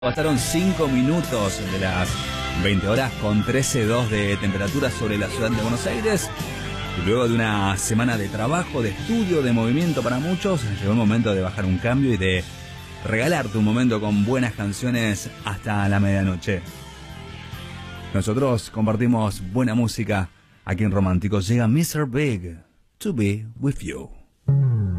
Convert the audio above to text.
Pasaron 5 minutos de las 20 horas con 13,2 de temperatura sobre la ciudad de Buenos Aires. Y luego de una semana de trabajo, de estudio, de movimiento para muchos, llegó el momento de bajar un cambio y de regalarte un momento con buenas canciones hasta la medianoche. Nosotros compartimos buena música aquí en Románticos. Llega Mr. Big, To Be With You.